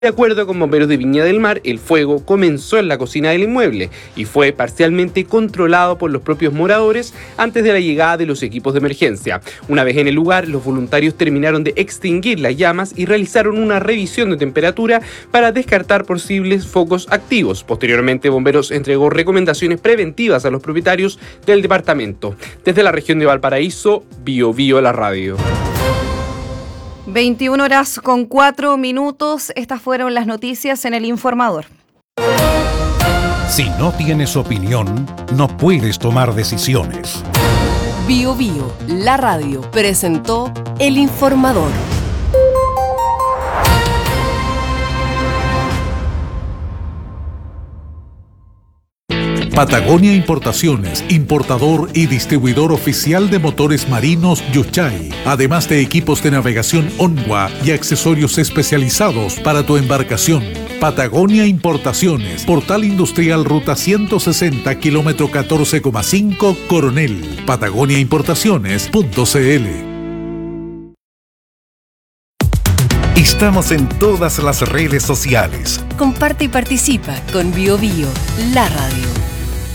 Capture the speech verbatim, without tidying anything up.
De acuerdo con bomberos de Viña del Mar, el fuego comenzó en la cocina del inmueble y fue parcialmente controlado por los propios moradores antes de la llegada de los equipos de emergencia. Una vez en el lugar, los voluntarios terminaron de extinguir las llamas y realizaron una revisión de temperatura para descartar posibles focos activos. Posteriormente, Bomberos entregó recomendaciones preventivas a los propietarios del departamento. Desde la región de Valparaíso, Bio Bio la radio. veintiuna horas con cuatro minutos. Estas fueron las noticias en El Informador. Si no tienes opinión, no puedes tomar decisiones. Bio Bio, la radio, presentó El Informador. Patagonia Importaciones, importador y distribuidor oficial de motores marinos Yuchay, además de equipos de navegación Onwa y accesorios especializados para tu embarcación. Patagonia Importaciones, Portal Industrial Ruta ciento sesenta, kilómetro catorce coma cinco, Coronel. Patagonia Importaciones punto c l. Estamos en todas las redes sociales. Comparte y participa con Bio Bio, la radio.